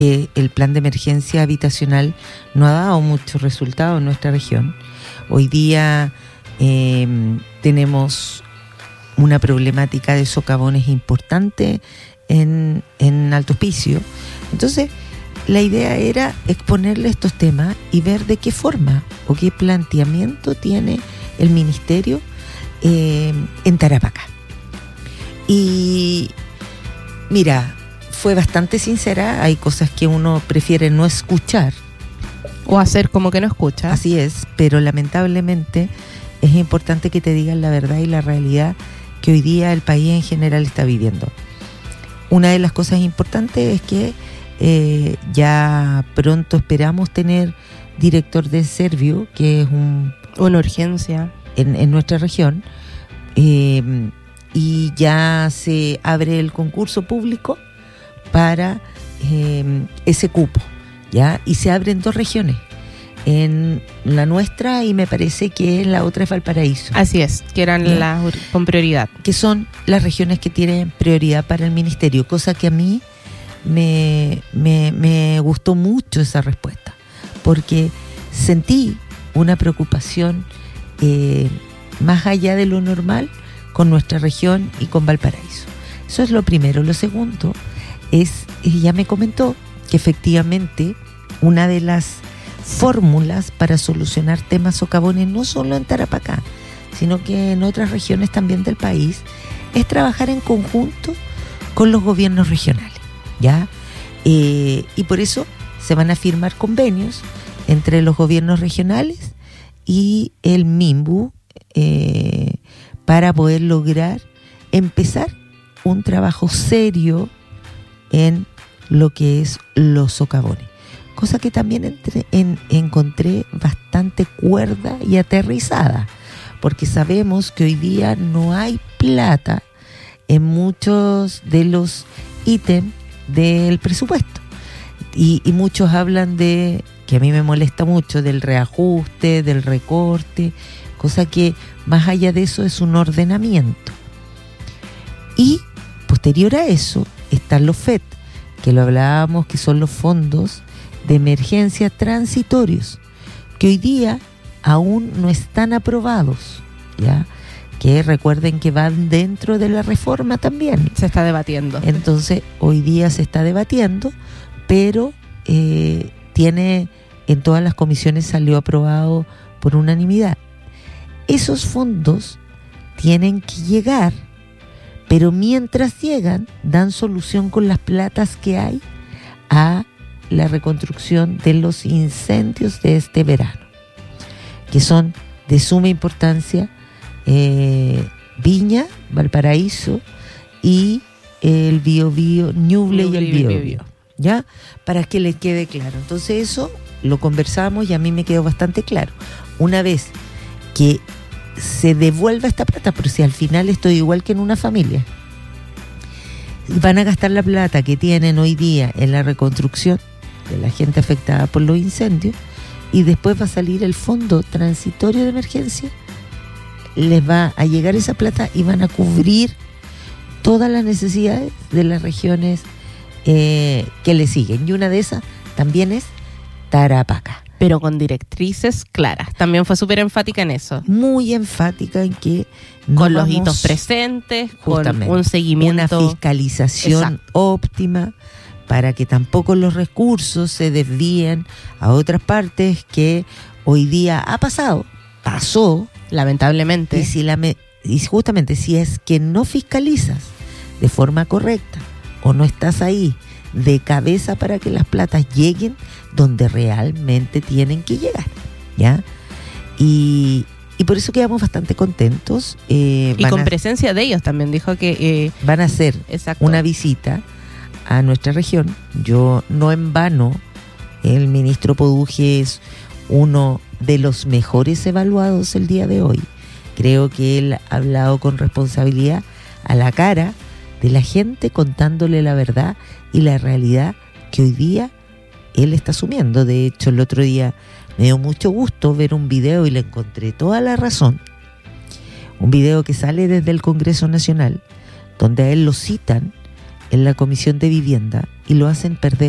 el plan de emergencia habitacional no ha dado muchos resultados en nuestra región. Hoy día tenemos una problemática de socavones importante en Alto Hospicio. Entonces, la idea era exponerle estos temas y ver de qué forma o qué planteamiento tiene el ministerio en Tarapacá. Y mira, fue bastante sincera. Hay cosas que uno prefiere no escuchar o hacer como que no escucha. Así es, pero lamentablemente es importante que te digan la verdad y la realidad que hoy día el país en general está viviendo. Una de las cosas importantes es que ya pronto esperamos tener director de Servio, que es una urgencia en nuestra región, y ya se abre el concurso público para ese cupo, ¿ya? Y se abren 2 regiones, en la nuestra y me parece que la otra es Valparaíso. Así es, que eran las con prioridad. Que son las regiones que tienen prioridad para el ministerio, cosa que a mí me gustó mucho esa respuesta, porque sentí una preocupación más allá de lo normal con nuestra región y con Valparaíso. Eso es lo primero. Lo segundo es, ya me comentó que efectivamente una de las fórmulas para solucionar temas socavones, no solo en Tarapacá, sino que en otras regiones también del país, es trabajar en conjunto con los gobiernos regionales, ¿ya? Y por eso se van a firmar convenios entre los gobiernos regionales y el MIMBU para poder lograr empezar un trabajo serio en lo que es los socavones. Cosa que también encontré bastante cuerda y aterrizada, porque sabemos que hoy día no hay plata en muchos de los ítems del presupuesto. Y muchos hablan de, que a mí me molesta mucho, del reajuste, del recorte, cosa que más allá de eso es un ordenamiento. Y posterior a eso están los FET, que lo hablábamos, que son los fondos de emergencia transitorios, que hoy día aún no están aprobados, ¿ya? Que recuerden que van dentro de la reforma también. Se está debatiendo. Entonces, hoy día se está debatiendo, pero tiene, en todas las comisiones salió aprobado por unanimidad. Esos fondos tienen que llegar, pero mientras llegan, dan solución con las platas que hay a la reconstrucción de los incendios de este verano, que son de suma importancia Viña, Valparaíso y el Biobío, Ñuble y el Biobío, ¿ya? Para que les quede claro. Entonces eso lo conversamos y a mí me quedó bastante claro. Una vez que se devuelva esta plata, pero si al final estoy igual que en una familia, van a gastar la plata que tienen hoy día en la reconstrucción de la gente afectada por los incendios, y después va a salir el fondo transitorio de emergencia, les va a llegar esa plata y van a cubrir todas las necesidades de las regiones que le siguen, y una de esas también es Tarapacá. Pero con directrices claras. También fue súper enfática en eso. Muy enfática en que con los hitos presentes, con un seguimiento, una fiscalización óptima, para que tampoco los recursos se desvíen a otras partes, que hoy día pasó, lamentablemente. Y justamente si es que no fiscalizas de forma correcta o no estás ahí de cabeza para que las platas lleguen donde realmente tienen que llegar, ¿ya? Y por eso quedamos bastante contentos. Y con presencia de ellos también, dijo que van a hacer una visita a nuestra región. Yo no en vano, el ministro Poduje es uno de los mejores evaluados el día de hoy. Creo que él ha hablado con responsabilidad a la cara de la gente, contándole la verdad y la realidad que hoy día él está asumiendo. De hecho, el otro día me dio mucho gusto ver un video y le encontré toda la razón. Un video que sale desde el Congreso Nacional, donde a él lo citan en la Comisión de Vivienda y lo hacen perder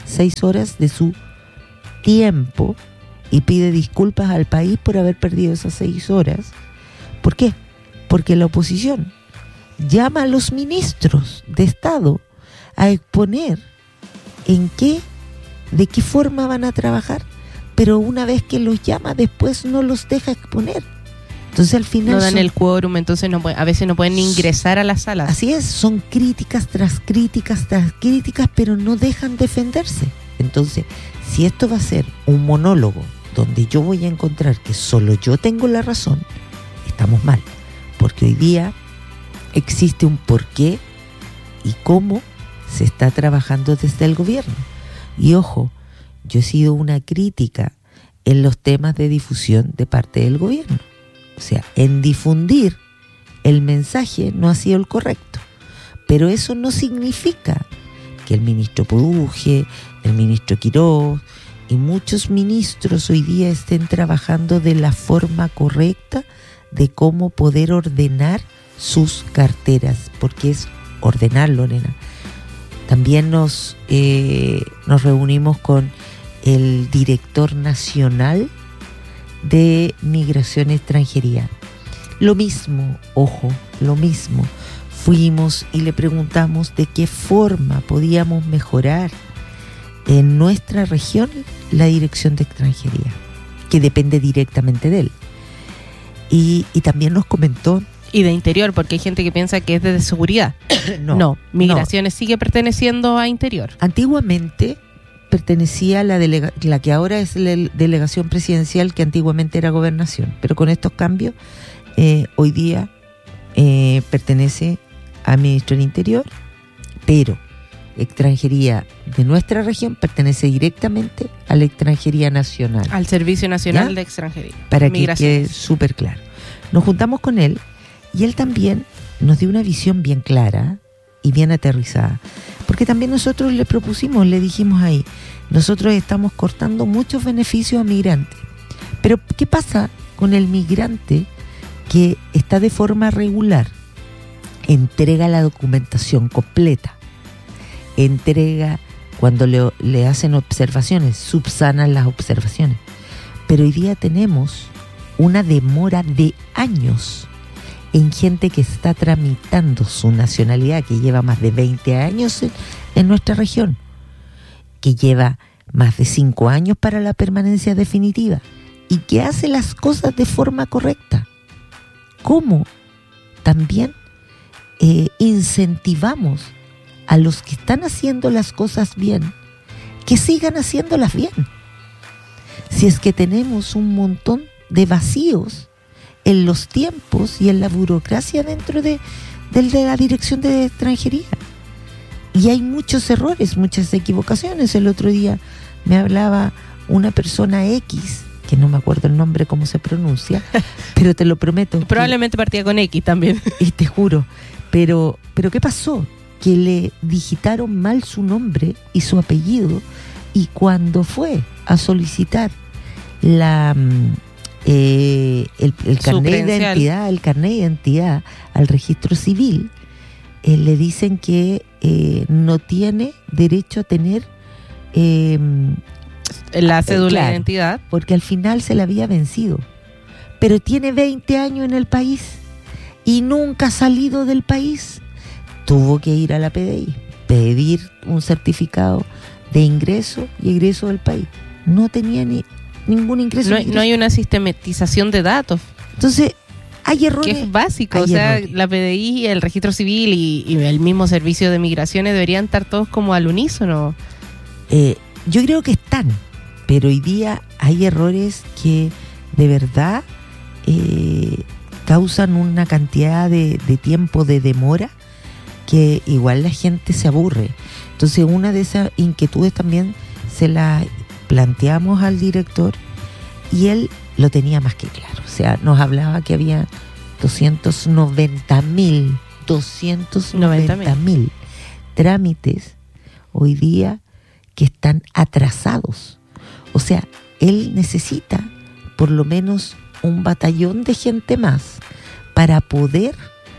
6 horas de su tiempo y pide disculpas al país por haber perdido esas 6 horas. ¿Por qué? Porque la oposición llama a los ministros de Estado a exponer de qué forma van a trabajar, pero una vez que los llama, después no los deja exponer. Entonces al final no dan el quórum, entonces a veces no pueden ingresar a las salas. Así es, son críticas tras críticas tras críticas, pero no dejan defenderse. Entonces, si esto va a ser un monólogo donde yo voy a encontrar que solo yo tengo la razón, estamos mal, porque hoy día existe un porqué y cómo se está trabajando desde el gobierno. Y ojo, yo he sido una crítica en los temas de difusión de parte del gobierno. O sea, en difundir el mensaje no ha sido el correcto. Pero eso no significa que el ministro Poduje, el ministro Quiroz y muchos ministros hoy día estén trabajando de la forma correcta de cómo poder ordenar sus carteras, porque es ordenar, Lorena. También nos reunimos con el director nacional de Migración y Extranjería. Lo mismo, ojo, lo mismo. Fuimos y le preguntamos de qué forma podíamos mejorar en nuestra región la Dirección de Extranjería, que depende directamente de él. Y también nos comentó... Y de Interior, porque hay gente que piensa que es de seguridad. No, Migraciones sigue perteneciendo a Interior. Antiguamente pertenecía a la que ahora es la delegación presidencial, que antiguamente era gobernación, pero con estos cambios hoy día pertenece al Ministro del Interior, pero Extranjería de nuestra región pertenece directamente a la Extranjería Nacional. Al Servicio Nacional de Extranjería. Para que quede súper claro. Nos juntamos con él y él también nos dio una visión bien clara y bien aterrizada. Porque también nosotros le propusimos, le dijimos ahí, nosotros estamos cortando muchos beneficios a migrantes. Pero ¿qué pasa con el migrante que está de forma regular? Entrega la documentación completa. Entrega cuando le hacen observaciones, subsanan las observaciones. Pero hoy día tenemos una demora de años en gente que está tramitando su nacionalidad, que lleva más de 20 años en nuestra región, que lleva más de 5 años para la permanencia definitiva y que hace las cosas de forma correcta. ¿Cómo? También incentivamos a los que están haciendo las cosas bien, que sigan haciéndolas bien. Si es que tenemos un montón de vacíos en los tiempos y en la burocracia dentro de la Dirección de Extranjería. Y hay muchos errores, muchas equivocaciones. El otro día me hablaba una persona X, que no me acuerdo el nombre, cómo se pronuncia, pero te lo prometo. Probablemente partía con X también. Y te juro. Pero ¿qué pasó? Que le digitaron mal su nombre y su apellido, y cuando fue a solicitar el carnet de identidad, al registro civil, le dicen que no tiene derecho a tener la cédula de identidad, porque al final se le había vencido, pero tiene 20 años en el país y nunca ha salido del país. Tuvo que ir a la PDI, pedir un certificado de ingreso y egreso del país. No tenía ningún ingreso. No hay una sistematización de datos. Entonces, hay errores. Que es básico. O sea, errores. La PDI, el registro civil y el mismo servicio de migraciones deberían estar todos como al unísono. Yo creo que están, pero hoy día hay errores que de verdad causan una cantidad de tiempo de demora que igual la gente se aburre. Entonces, una de esas inquietudes también se la planteamos al director y él lo tenía más que claro. O sea, nos hablaba que había 290.000 trámites hoy día que están atrasados. O sea, él necesita por lo menos un batallón de gente más para poder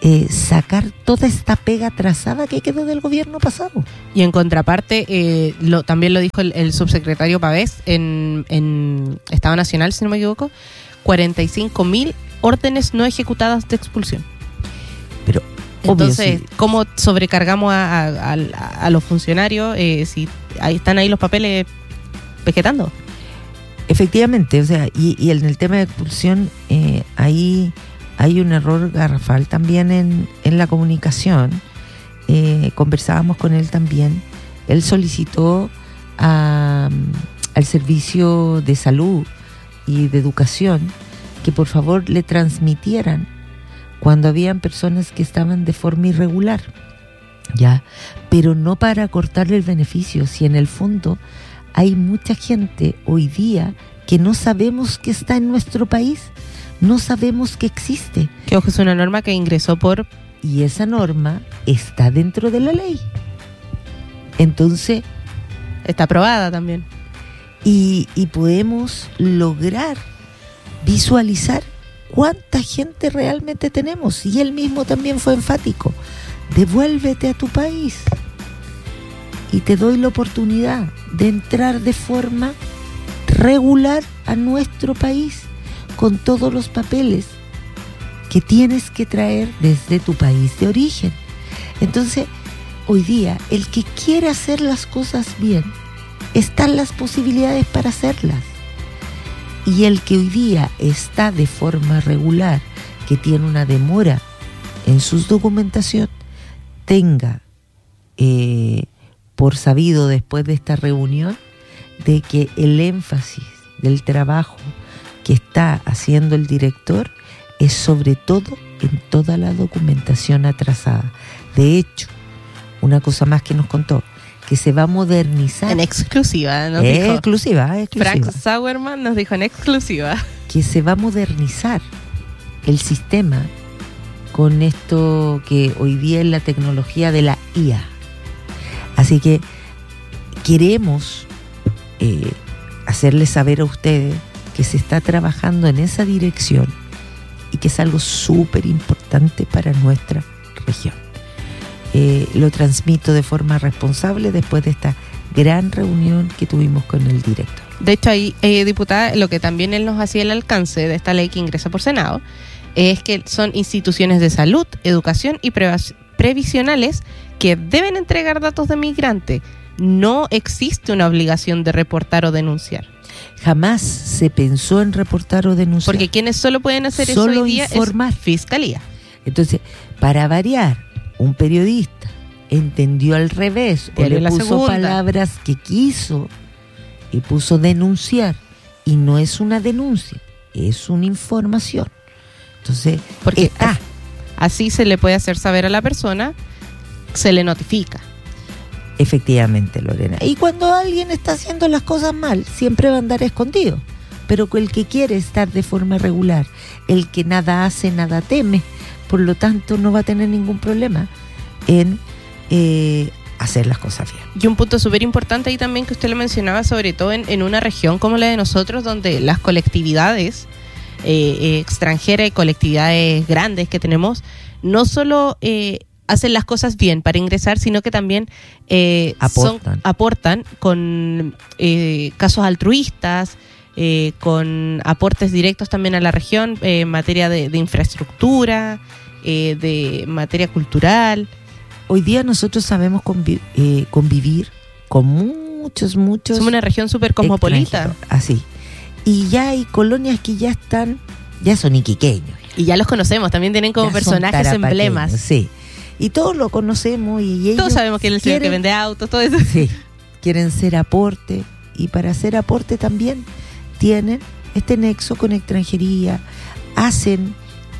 sacar toda esta pega atrasada que quedó del gobierno pasado. Y en contraparte, también lo dijo el subsecretario Pavés en Estado Nacional, si no me equivoco, 45.000 órdenes no ejecutadas de expulsión. Pero entonces, obvio, sí. ¿Cómo sobrecargamos a los funcionarios si están ahí los papeles vegetando? Efectivamente, o sea, y en el tema de expulsión, ahí hay un error garrafal también en la comunicación. Conversábamos con él también. Él solicitó al Servicio de Salud y de Educación que por favor le transmitieran cuando habían personas que estaban de forma irregular, ya, pero no para cortarle el beneficio, si en el fondo hay mucha gente hoy día que no sabemos que está en nuestro país, no sabemos que existe. Que ojo, es una norma que ingresó por... Y esa norma está dentro de la ley. Entonces... Está aprobada también. Y podemos lograr visualizar cuánta gente realmente tenemos. Y él mismo también fue enfático. Devuélvete a tu país y te doy la oportunidad de entrar de forma regular a nuestro país con todos los papeles que tienes que traer desde tu país de origen. Entonces, hoy día, el que quiere hacer las cosas bien, están las posibilidades para hacerlas. Y el que hoy día está de forma regular, que tiene una demora en sus documentación, tenga por sabido después de esta reunión de que el énfasis del trabajo que está haciendo el director es sobre todo en toda la documentación atrasada. De hecho, una cosa más que nos contó, que se va a modernizar. En exclusiva, nos dijo. Exclusiva. Frank Sauerman nos dijo en exclusiva. Que se va a modernizar el sistema con esto que hoy día es la tecnología de la IA. Así que queremos hacerles saber a ustedes que se está trabajando en esa dirección y que es algo súper importante para nuestra región. Lo transmito de forma responsable después de esta gran reunión que tuvimos con el director. De hecho, ahí, diputada, lo que también él nos hacía el alcance de esta ley que ingresa por Senado es que son instituciones de salud, educación y previsionales que deben entregar datos de migrante. No existe una obligación de reportar o denunciar. Jamás se pensó en reportar o denunciar. Porque quienes solo pueden hacer eso hoy día es Fiscalía. Entonces, para variar, un periodista entendió al revés o le puso palabras que quiso y puso denunciar. Y no es una denuncia, es una información. Entonces, porque así se le puede hacer saber a la persona, se le notifica. Efectivamente, Lorena. Y cuando alguien está haciendo las cosas mal, siempre va a andar escondido. Pero el que quiere estar de forma regular, el que nada hace, nada teme, por lo tanto no va a tener ningún problema en hacer las cosas bien. Y un punto súper importante ahí también que usted lo mencionaba, sobre todo en una región como la de nosotros, donde las colectividades extranjeras y colectividades grandes que tenemos, no solo hacen las cosas bien para ingresar, sino que también aportan con casos altruistas, con aportes directos también a la región en materia de infraestructura, de materia cultural. Hoy día nosotros sabemos convivir con muchos. Somos una región súper cosmopolita. Así. Y ya hay colonias que ya son iquiqueños. Y ya los conocemos, también tienen como personajes emblemas. Sí. Y todos lo conocemos y ellos todos sabemos quién es el señor que vende autos, todo eso. Sí, quieren ser aporte y para hacer aporte también tienen este nexo con extranjería, hacen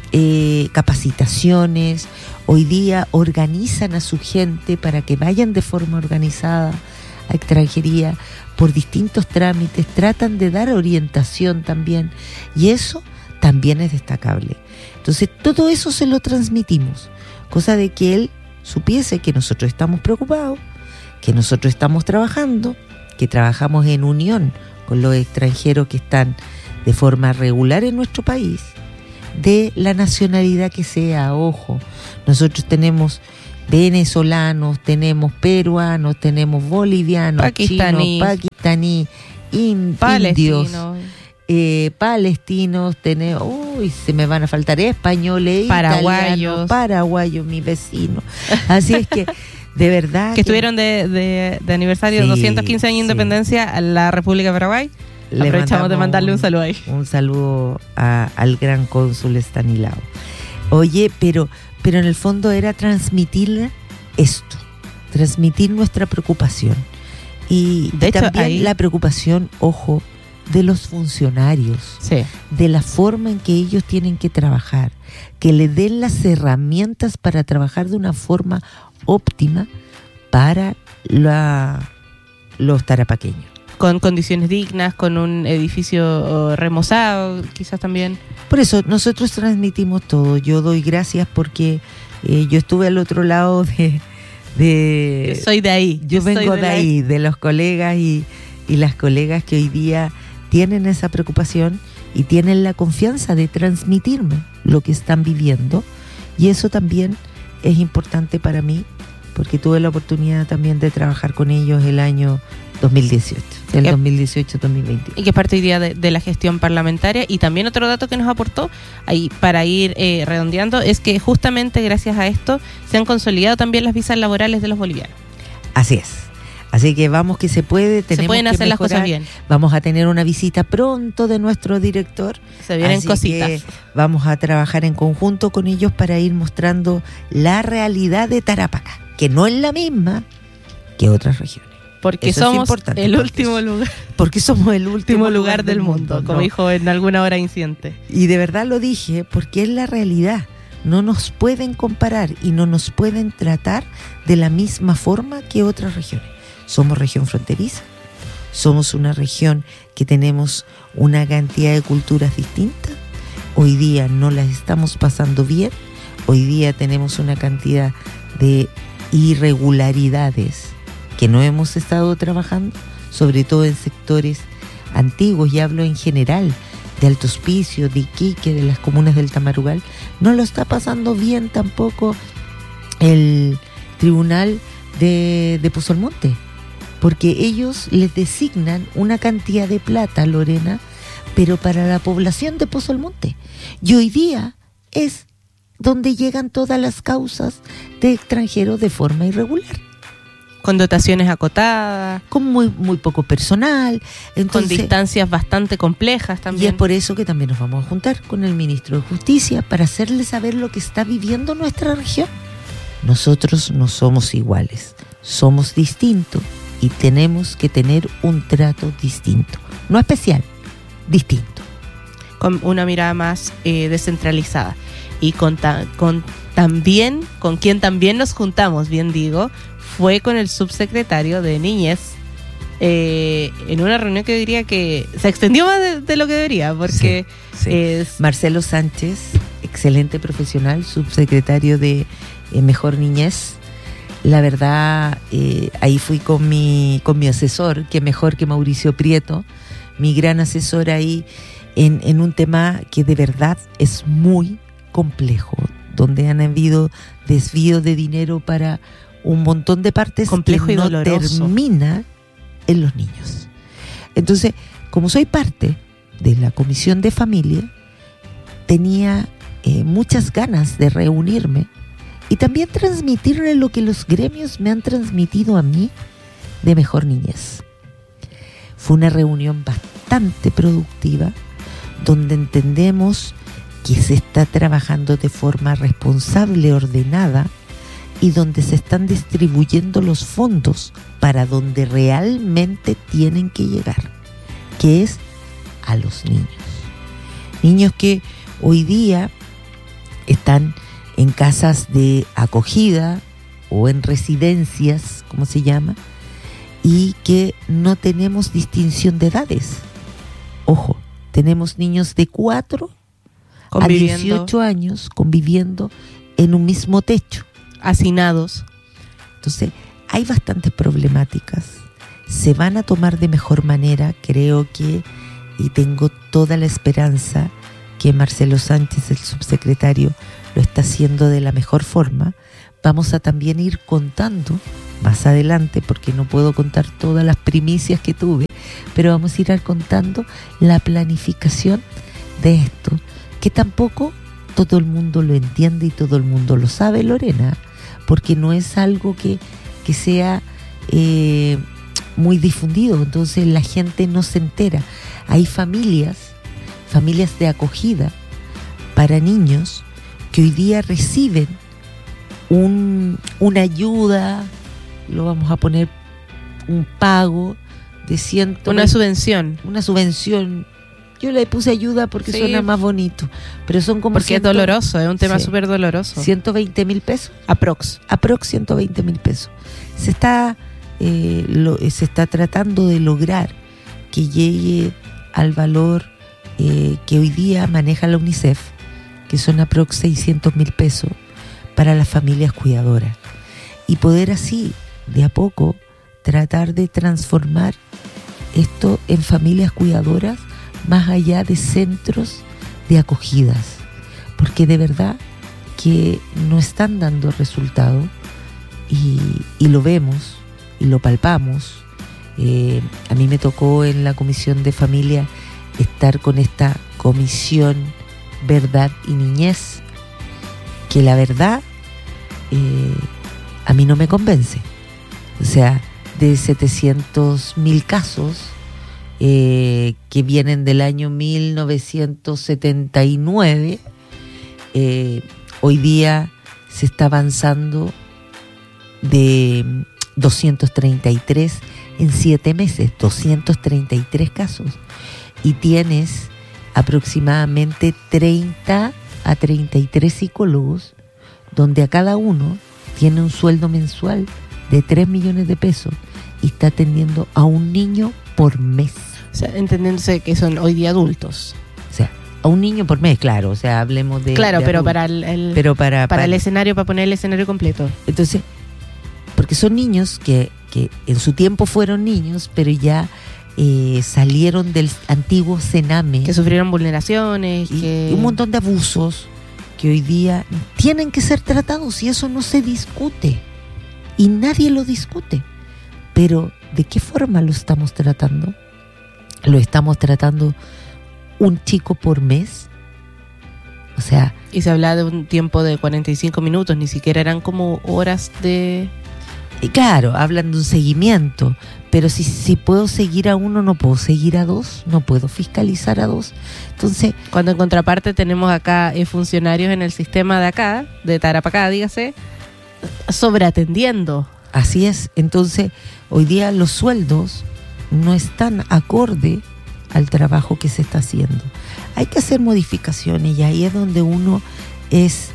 capacitaciones, hoy día organizan a su gente para que vayan de forma organizada a extranjería por distintos trámites, tratan de dar orientación también y eso también es destacable. Entonces todo eso se lo transmitimos. Cosa de que él supiese que nosotros estamos preocupados, que nosotros estamos trabajando, que trabajamos en unión con los extranjeros que están de forma regular en nuestro país, de la nacionalidad que sea. Ojo, nosotros tenemos venezolanos, tenemos peruanos, tenemos bolivianos, pakistaní, chinos, pakistaní, indios, palestinos, tenemos, se me van a faltar españoles, paraguayos, paraguayos, mi vecino. Así es que de verdad que estuvieron de aniversario, sí, 215 años de independencia a la República de Paraguay. Aprovechamos de mandarle un saludo ahí. Un saludo al gran cónsul Estanislao. Oye, pero en el fondo era transmitir esto, transmitir nuestra preocupación. Y de hecho, también ahí la preocupación, ojo, de los funcionarios, sí, de la forma en que ellos tienen que trabajar, que le den las herramientas para trabajar de una forma óptima para los tarapaqueños. Con condiciones dignas, con un edificio remozado, quizás también. Por eso nosotros transmitimos todo. Yo doy gracias porque yo estuve al otro lado de yo soy de ahí. Yo vengo de ahí, de los colegas y las colegas que hoy día tienen esa preocupación y tienen la confianza de transmitirme lo que están viviendo. Y eso también es importante para mí porque tuve la oportunidad también de trabajar con ellos el año 2018, del 2018-2020. Y que es parte hoy día de la gestión parlamentaria. Y también otro dato que nos aportó, ahí para ir redondeando, es que justamente gracias a esto se han consolidado también las visas laborales de los bolivianos. Así es. Así que vamos que se puede, tenemos se pueden hacer que las cosas bien. Vamos a tener una visita pronto de nuestro director. Se vienen así cositas. Que vamos a trabajar en conjunto con ellos para ir mostrando la realidad de Tarapacá, que no es la misma que otras regiones. Porque eso somos el último lugar. Porque somos el último lugar del mundo, como dijo en alguna hora Incidente. Y de verdad lo dije porque es la realidad. No nos pueden comparar y no nos pueden tratar de la misma forma que otras regiones. Somos región fronteriza, somos una región que tenemos una cantidad de culturas distintas. Hoy día no las estamos pasando bien. Hoy día tenemos una cantidad de irregularidades que no hemos estado trabajando, sobre todo en sectores antiguos, y hablo en general, de Alto Hospicio, de Iquique, de las comunas del Tamarugal. No lo está pasando bien tampoco el tribunal de Pozo Almonte, porque ellos les designan una cantidad de plata, Lorena, pero para la población de Pozo Almonte. Y hoy día es donde llegan todas las causas de extranjeros de forma irregular. Con dotaciones acotadas. Con muy poco personal. Entonces, con distancias bastante complejas también. Y es por eso que también nos vamos a juntar con el ministro de Justicia para hacerle saber lo que está viviendo nuestra región. Nosotros no somos iguales, somos distintos y tenemos que tener un trato distinto. No especial, distinto. Con una mirada más descentralizada. Y con quien también nos juntamos, bien digo, fue con el subsecretario de Niñez en una reunión que diría que se extendió más de lo que debería, porque sí. Es Marcelo Sánchez, excelente profesional, subsecretario de Mejor Niñez. La verdad, ahí fui con mi asesor, que mejor que Mauricio Prieto, mi gran asesor ahí, en un tema que de verdad es muy complejo, donde han habido desvíos de dinero para un montón de partes complejo que y no doloroso. Termina en los niños. Entonces, como soy parte de la Comisión de Familia, tenía muchas ganas de reunirme y también transmitirle lo que los gremios me han transmitido a mí de Mejor Niñez. Fue una reunión bastante productiva, donde entendemos que se está trabajando de forma responsable, ordenada, y donde se están distribuyendo los fondos para donde realmente tienen que llegar, que es a los niños. Niños que hoy día están en casas de acogida o en residencias, como se llama, y que no tenemos distinción de edades. Ojo, tenemos niños de 4 a 18 años conviviendo en un mismo techo. Hacinados. Entonces, hay bastantes problemáticas. Se van a tomar de mejor manera, creo que, y tengo toda la esperanza que Marcelo Sánchez, el subsecretario, lo está haciendo de la mejor forma. Vamos a también ir contando más adelante, porque no puedo contar todas las primicias que tuve, pero vamos a ir contando la planificación de esto, que tampoco todo el mundo lo entiende y todo el mundo lo sabe, Lorena, porque no es algo que sea muy difundido, entonces la gente no se entera. Hay familias de acogida para niños que hoy día reciben una ayuda, lo vamos a poner un pago de una subvención. Una subvención. Yo le puse ayuda porque suena más bonito, pero son como... Porque es doloroso, es un tema súper doloroso. 120.000 pesos. Aprox 120.000 pesos. Se está tratando de lograr que llegue al valor que hoy día maneja la UNICEF, que son aprox 600.000 pesos para las familias cuidadoras. Y poder así, de a poco, tratar de transformar esto en familias cuidadoras más allá de centros de acogidas, porque de verdad que no están dando resultado y lo vemos y lo palpamos. A mí me tocó en la Comisión de Familia estar con esta Comisión Verdad y Niñez, que la verdad a mí no me convence. O sea, de 700.000 casos que vienen del año 1979, hoy día se está avanzando de 233 en 7 meses, 233 casos, y tienes aproximadamente 30 a 33 psicólogos, donde a cada uno tiene un sueldo mensual de 3 millones de pesos y está atendiendo a un niño por mes. O sea, entendiéndose que son hoy día adultos. O sea, a un niño por mes, claro. O sea, hablemos de... Claro, de pero adultos. para el escenario, para poner el escenario completo. Entonces, porque son niños que en su tiempo fueron niños, pero ya salieron del antiguo Sename. Que sufrieron vulneraciones. Y un montón de abusos que hoy día tienen que ser tratados, y eso no se discute. Y nadie lo discute. Pero, ¿de qué forma lo estamos tratando? ¿Lo estamos tratando un chico por mes? O sea... Y se habla de un tiempo de 45 minutos, ni siquiera eran como horas de... Y claro, hablan de un seguimiento, pero si puedo seguir a uno, no puedo seguir a dos, no puedo fiscalizar a dos. Entonces... Cuando en contraparte tenemos acá funcionarios en el sistema de acá, de Tarapacá, dígase, sobreatendiendo. Así es. Entonces, hoy día los sueldos no están acorde al trabajo que se está haciendo. Hay que hacer modificaciones, y ahí es donde uno es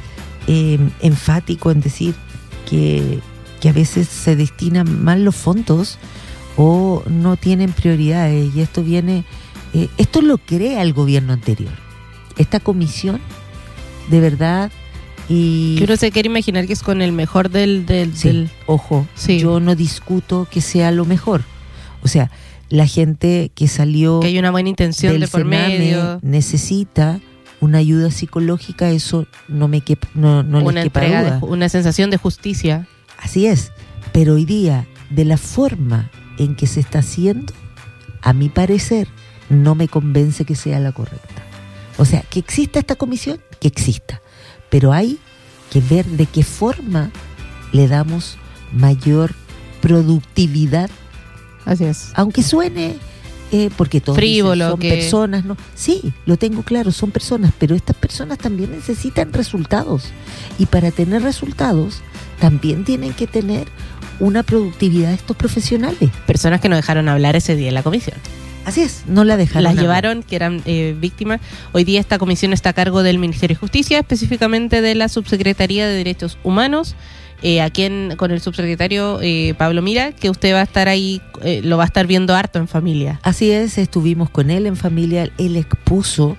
enfático en decir que a veces se destinan mal los fondos o no tienen prioridades, y esto viene, esto lo crea el gobierno anterior. Esta comisión, de verdad... Y que uno se quiere imaginar que es con el mejor del... Ojo, sí. Yo no discuto que sea lo mejor. O sea, la gente que salió... Que hay una buena intención del de por Sename medio. Necesita una ayuda psicológica, eso no les quepa duda. Una sensación de justicia. Así es, pero hoy día, de la forma en que se está haciendo, a mi parecer, no me convence que sea la correcta. O sea, que exista esta comisión, que exista. Pero hay que ver de qué forma le damos mayor productividad. Así es. Aunque suene, porque todos frívolo, son personas, ¿no? Sí, lo tengo claro, son personas, pero estas personas también necesitan resultados. Y para tener resultados, también tienen que tener una productividad de estos profesionales. Personas que no dejaron hablar ese día en la comisión. Así es, no la dejaron. Las hablar. llevaron, que eran víctimas. Hoy día esta comisión está a cargo del Ministerio de Justicia, específicamente de la Subsecretaría de Derechos Humanos, aquí con el subsecretario Pablo Mira, que usted va a estar ahí, lo va a estar viendo harto en familia. Así es, estuvimos con él en familia, él expuso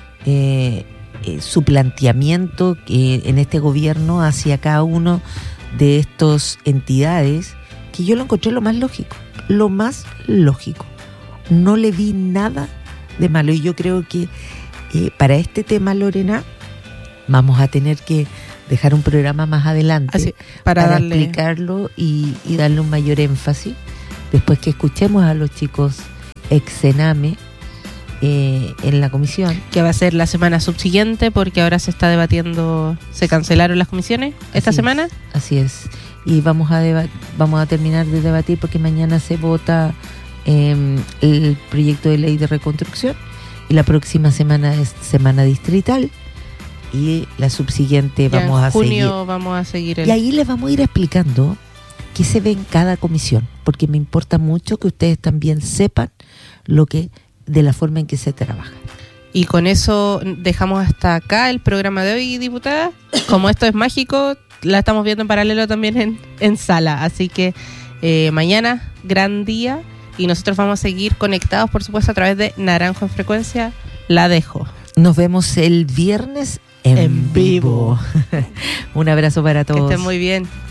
su planteamiento en este gobierno hacia cada uno de estas entidades, que yo lo encontré lo más lógico. No le vi nada de malo, y yo creo que Para este tema, Lorena, vamos a tener que dejar un programa más adelante Así, para explicarlo y darle un mayor énfasis después que escuchemos a los chicos ex Sename en la comisión. Que va a ser la semana subsiguiente, porque ahora se está debatiendo, se cancelaron las comisiones esta semana. Así es. Y vamos a terminar de debatir porque mañana se vota el proyecto de ley de reconstrucción y la próxima semana es semana distrital y la subsiguiente ya vamos a seguir. En junio vamos a seguir Y ahí les vamos a ir explicando qué se ve en cada comisión, porque me importa mucho que ustedes también sepan de la forma en que se trabaja. Y con eso dejamos hasta acá el programa de hoy, diputada. Como esto es mágico, la estamos viendo en paralelo también en sala. Así que mañana, gran día. Y nosotros vamos a seguir conectados, por supuesto, a través de Naranjo en Frecuencia. La dejo. Nos vemos el viernes en vivo. Un abrazo para todos. Que estén muy bien.